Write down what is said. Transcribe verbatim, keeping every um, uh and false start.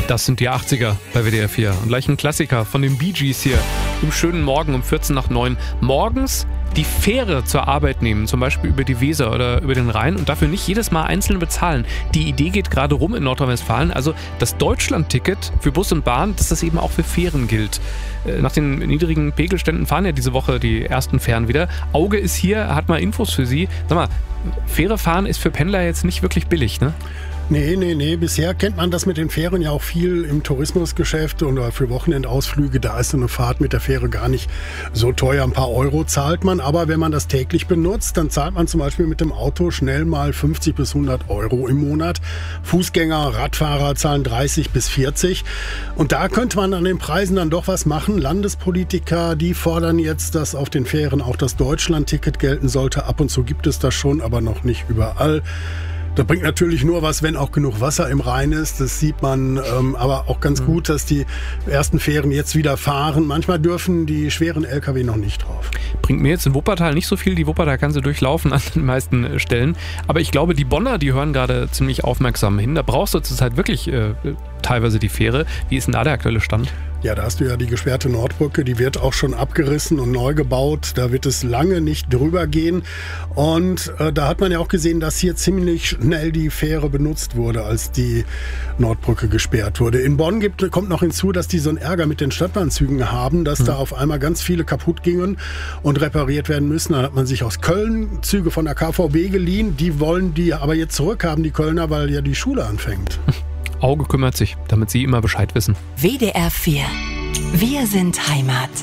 Das sind die achtziger bei W D R vier. Und gleich ein Klassiker von den Bee Gees hier. Im schönen Morgen um vierzehn nach neun. Morgens die Fähre zur Arbeit nehmen, zum Beispiel über die Weser oder über den Rhein und dafür nicht jedes Mal einzeln bezahlen. Die Idee geht gerade rum in Nordrhein-Westfalen. Also das Deutschland-Ticket für Bus und Bahn, dass das eben auch für Fähren gilt. Nach den niedrigen Pegelständen fahren ja diese Woche die ersten Fähren wieder. Auge ist hier, hat mal Infos für Sie. Sag mal, Fähre fahren ist für Pendler jetzt nicht wirklich billig, ne? Nee, nee, nee. Bisher kennt man das mit den Fähren ja auch viel im Tourismusgeschäft oder für Wochenendausflüge. Da ist so eine Fahrt mit der Fähre gar nicht so teuer. Ein paar Euro zahlt man. Aber wenn man das täglich benutzt, dann zahlt man zum Beispiel mit dem Auto schnell mal fünfzig bis hundert Euro im Monat. Fußgänger, Radfahrer zahlen dreißig bis vierzig. Und da könnte man an den Preisen dann doch was machen. Landespolitiker, die fordern jetzt, dass auf den Fähren auch das Deutschland-Ticket gelten sollte. Ab und zu gibt es das schon, aber noch nicht überall. Das bringt natürlich nur was, wenn auch genug Wasser im Rhein ist. Das sieht man ähm, aber auch ganz gut, dass die ersten Fähren jetzt wieder fahren. Manchmal dürfen die schweren L K W noch nicht drauf. Bringt mir jetzt in Wuppertal nicht so viel. Die Wuppertal kann sie durchlaufen an den meisten Stellen. Aber ich glaube, die Bonner, die hören gerade ziemlich aufmerksam hin. Da brauchst du zurzeit wirklich äh, teilweise die Fähre. Wie ist denn da der aktuelle Stand? Ja, da hast du ja die gesperrte Nordbrücke, die wird auch schon abgerissen und neu gebaut. Da wird es lange nicht drüber gehen. Und äh, da hat man ja auch gesehen, dass hier ziemlich schnell die Fähre benutzt wurde, als die Nordbrücke gesperrt wurde. In Bonn gibt, kommt noch hinzu, dass die so einen Ärger mit den Stadtbahnzügen haben, dass mhm. da auf einmal ganz viele kaputt gingen und repariert werden müssen. Dann hat man sich aus Köln Züge von der K V B geliehen. Die wollen die aber jetzt zurückhaben, die Kölner, weil ja die Schule anfängt. Auge kümmert sich, damit Sie immer Bescheid wissen. W D R vier. Wir sind Heimat.